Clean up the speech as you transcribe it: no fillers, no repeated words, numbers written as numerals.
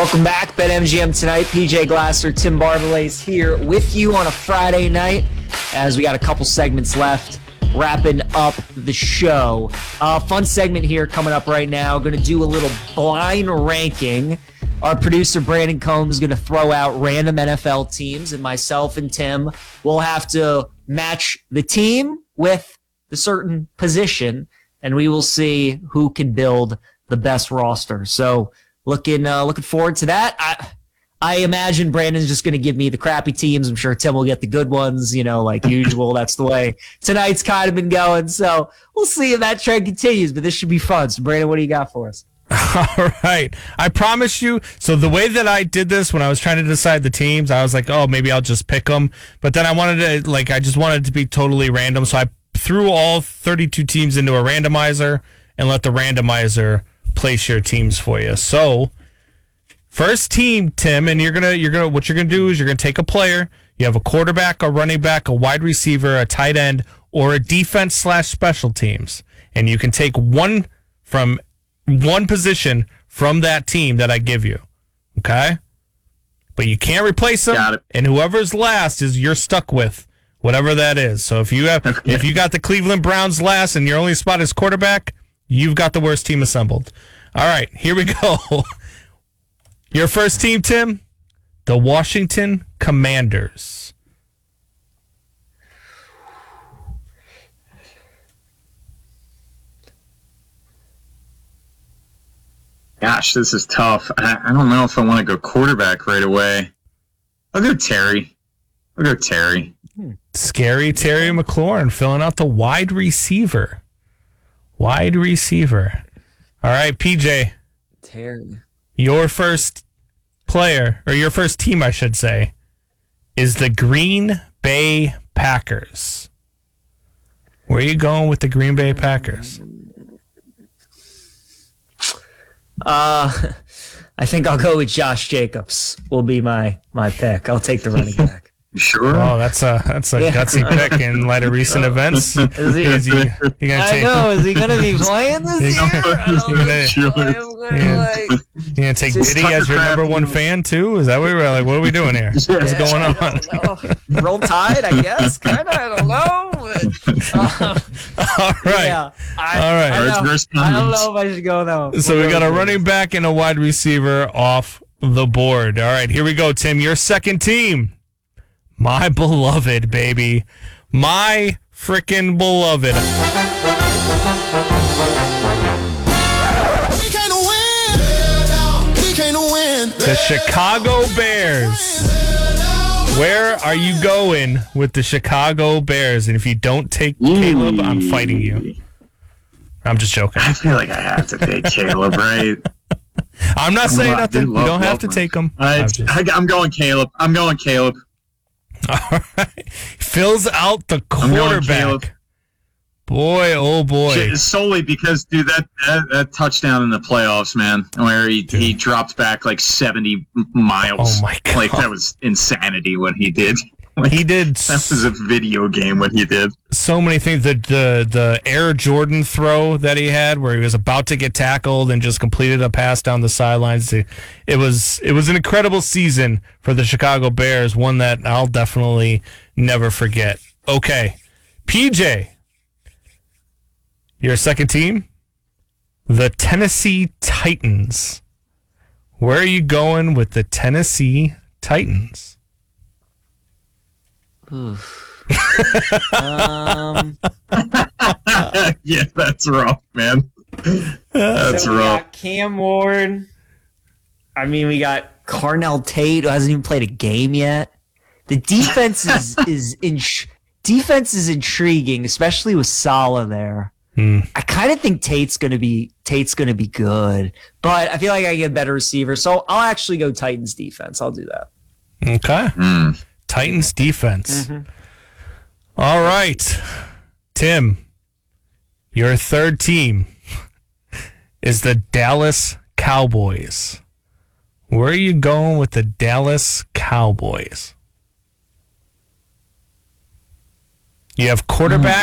Welcome back, BetMGM tonight. PJ Glasser, Tim Bartolays here with you on a Friday night as we got a couple segments left, wrapping up the show. Fun segment here coming up right now. Going to do a little blind ranking. Our producer, Brandon Combs, is going to throw out random NFL teams, and myself and Tim will have to match the team with the certain position, and we will see who can build the best roster. So looking forward to that. I imagine Brandon's just going to give me the crappy teams. I'm sure Tim will get the good ones, like usual. That's the way tonight's kind of been going. So we'll see if that trend continues, but this should be fun. So Brandon, what do you got for us? All right. I promise you. So the way that I did this when I was trying to decide the teams, I was like, oh, maybe I'll just pick them. But then I just wanted it to be totally random. So I threw all 32 teams into a randomizer and let the randomizer place your teams for you. So first team, Tim, and what you're gonna do is you're gonna take a player. You have a quarterback, a running back, a wide receiver, a tight end, or a defense/special teams, and you can take one position from that team that I give you. Okay, but you can't replace them. Got it. And whoever's last you're stuck with whatever that is. So if you got the Cleveland Browns last and your only spot is quarterback, you've got the worst team assembled. All right, here we go. Your first team, Tim, the Washington Commanders. Gosh, this is tough. I don't know if I want to go quarterback right away. I'll go Terry. Scary Terry McLaurin filling out the wide receiver. All right, PJ. Terry. Your first player, or your first team, I should say, is the Green Bay Packers. Where are you going with the Green Bay Packers? I think I'll go with Josh Jacobs. Will be my pick. I'll take the running back. Sure. Oh, that's a gutsy pick in light of recent events. Is he gonna Is he going to be playing this year? You gonna take Diddy as your number one fan too? Is that what we're like? What are we doing here? What's going on? Roll Tide, I guess. Kind of. I don't know. All right. Yeah, all right. I don't know if I should go though. So we got a running back and a wide receiver off the board. All right, here we go, Tim. Your second team. My beloved, baby. My freaking beloved. The Chicago Bears. Where are you going with the Chicago Bears? And if you don't take Caleb, I'm fighting you. I'm just joking. I feel like I have to take Caleb, right? I'm not saying nothing. You don't have to take him. I'm going Caleb. All right. Fills out the quarterback. Boy, oh boy. Solely because, dude, that touchdown in the playoffs, man, where he dropped back like 70 miles. Oh, my God. Like, that was insanity what he did. Like, he did. That was a video game what he did. So many things. The Air Jordan throw that he had where he was about to get tackled and just completed a pass down the sidelines. It was an incredible season for the Chicago Bears, one that I'll definitely never forget. Okay, PJ, your second team, the Tennessee Titans. Where are you going with the Tennessee Titans? Yeah, that's rough, man. That's we rough. got Cam Ward. I mean, we got Carnell Tate, who hasn't even played a game yet. The defense is intriguing, especially with Saleh there. I kind of think Tate's gonna be good, but I feel like I get a better receiver, so I'll actually go Titans defense. I'll do that. Okay. Titans defense. All right. Tim, your third team is the Dallas Cowboys. Where are you going with the Dallas Cowboys? You have quarterback